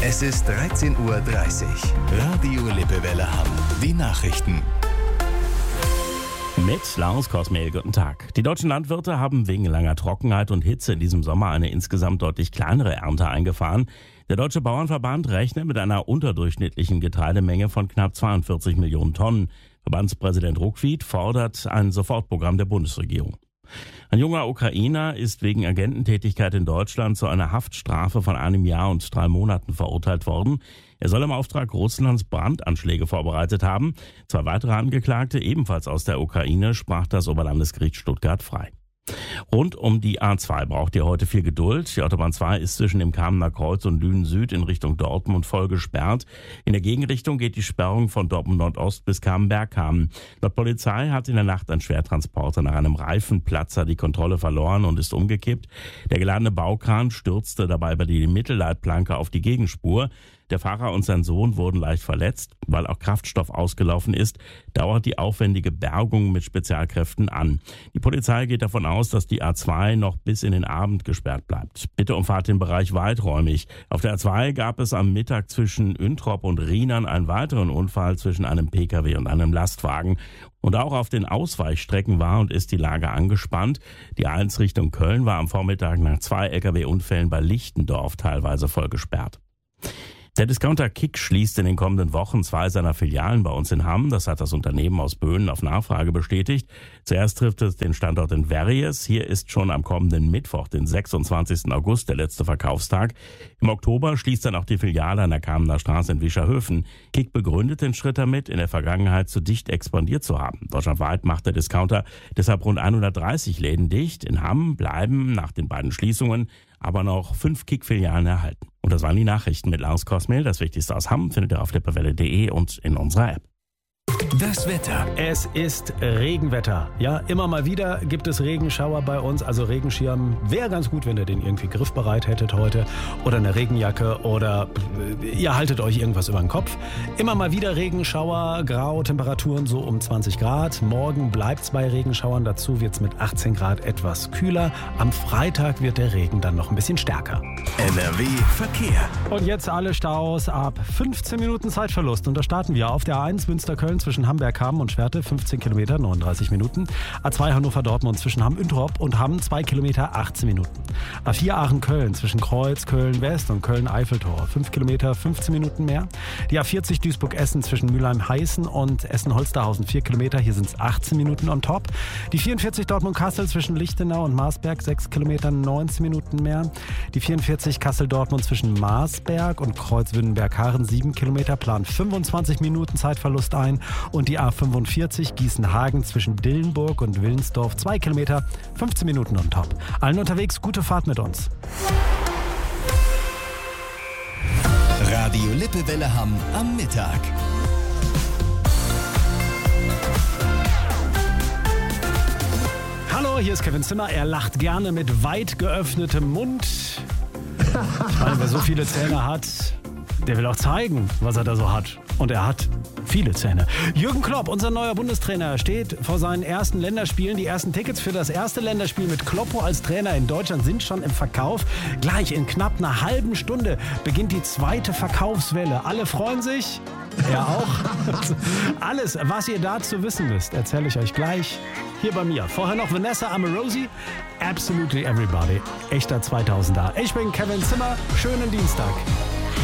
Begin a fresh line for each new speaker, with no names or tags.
Es ist 13:30 Uhr. Radio Lippewelle Hamm. Die Nachrichten.
Mit Lars Kosmehl, guten Tag. Die deutschen Landwirte haben wegen langer Trockenheit und Hitze in diesem Sommer eine insgesamt deutlich kleinere Ernte eingefahren. Der Deutsche Bauernverband rechnet mit einer unterdurchschnittlichen Getreidemenge von knapp 42 Millionen Tonnen. Verbandspräsident Ruckwied fordert ein Sofortprogramm der Bundesregierung. Ein junger Ukrainer ist wegen Agententätigkeit in Deutschland zu einer Haftstrafe von 1 Jahr und 3 Monaten verurteilt worden. Er soll im Auftrag Russlands Brandanschläge vorbereitet haben. 2 weitere Angeklagte, ebenfalls aus der Ukraine, sprach das Oberlandesgericht Stuttgart frei. Rund um die A2 braucht ihr heute viel Geduld. Die Autobahn 2 ist zwischen dem Kamener Kreuz und Lünen Süd in Richtung Dortmund voll gesperrt. In der Gegenrichtung geht die Sperrung von Dortmund Nordost bis Kamen-Bergkamen. Laut Polizei hat in der Nacht ein Schwertransporter nach einem Reifenplatzer die Kontrolle verloren und ist umgekippt. Der geladene Baukran stürzte dabei über die Mittelleitplanke auf die Gegenspur. Der Fahrer und sein Sohn wurden leicht verletzt. Weil auch Kraftstoff ausgelaufen ist, dauert die aufwendige Bergung mit Spezialkräften an. Die Polizei geht davon aus, dass die A2 noch bis in den Abend gesperrt bleibt. Bitte umfahrt den Bereich weiträumig. Auf der A2 gab es am Mittag zwischen Üntrop und Rienern einen weiteren Unfall zwischen einem Pkw und einem Lastwagen. Und auch auf den Ausweichstrecken war und ist die Lage angespannt. Die A1 Richtung Köln war am Vormittag nach 2 Lkw-Unfällen bei Lichtendorf teilweise voll gesperrt. Der Discounter Kick schließt in den kommenden Wochen 2 seiner Filialen bei uns in Hamm. Das hat das Unternehmen aus Böhnen auf Nachfrage bestätigt. Zuerst trifft es den Standort in Verries. Hier ist schon am kommenden Mittwoch, den 26. August, der letzte Verkaufstag. Im Oktober schließt dann auch die Filiale an der Kamener Straße in Wischerhöfen. Kick begründet den Schritt damit, in der Vergangenheit zu dicht expandiert zu haben. Deutschlandweit macht der Discounter deshalb rund 130 Läden dicht. In Hamm bleiben nach den beiden Schließungen aber noch 5 Kick-Filialen erhalten. Und das waren die Nachrichten mit Lars Kosmehl. Das Wichtigste aus Hamm findet ihr auf lippewelle.de und in unserer App.
Das Wetter.
Es ist Regenwetter. Ja, immer mal wieder gibt es Regenschauer bei uns. Also Regenschirm wäre ganz gut, wenn ihr den irgendwie griffbereit hättet heute. Oder eine Regenjacke oder ihr haltet euch irgendwas über den Kopf. Immer mal wieder Regenschauer, grau, Temperaturen so um 20 Grad. Morgen bleibt es bei Regenschauern. Dazu wird es mit 18 Grad etwas kühler. Am Freitag wird der Regen dann noch ein bisschen stärker.
NRW Verkehr.
Und jetzt alle Staus ab 15 Minuten Zeitverlust. Und da starten wir auf der A1 Münster-Köln zwischen Hamburg-Hamm und Schwerte, 15 Kilometer, 39 Minuten. A2 Hannover-Dortmund zwischen Hamm-Üntrop und Hamm, 2 Kilometer, 18 Minuten. A4 Aachen-Köln zwischen Kreuz, Köln-West und Köln-Eiffeltor, 5 Kilometer, 15 Minuten mehr. Die A40 Duisburg-Essen zwischen Mülheim-Heißen und Essen-Holsterhausen, 4 Kilometer, hier sind es 18 Minuten on top. Die 44 Dortmund-Kassel zwischen Lichtenau und Marsberg, 6 Kilometer, 19 Minuten mehr. Die 44 Kassel-Dortmund zwischen Marsberg und Kreuzwünnenberg-Haaren, 7 Kilometer, planen 25 Minuten Zeitverlust ein. Und die A45 Gießen-Hagen zwischen Dillenburg und Willensdorf, 2 Kilometer, 15 Minuten on top. Allen unterwegs, gute Fahrt mit uns.
Radio Lippewelle Hamm am Mittag.
Hallo, hier ist Kevin Zimmer. Er lacht gerne mit weit geöffnetem Mund. Ich meine, wer so viele Zähne hat, der will auch zeigen, was er da so hat. Und er hat viele Zähne. Jürgen Klopp, unser neuer Bundestrainer, steht vor seinen ersten Länderspielen. Die ersten Tickets für das erste Länderspiel mit Kloppo als Trainer in Deutschland sind schon im Verkauf. Gleich in knapp einer halben Stunde beginnt die zweite Verkaufswelle. Alle freuen sich. Er auch. Alles, was ihr dazu wissen müsst, erzähle ich euch gleich hier bei mir. Vorher noch Vanessa Amorosi, Absolutely Everybody. Echter 2000er. Ich bin Kevin Zimmer. Schönen Dienstag.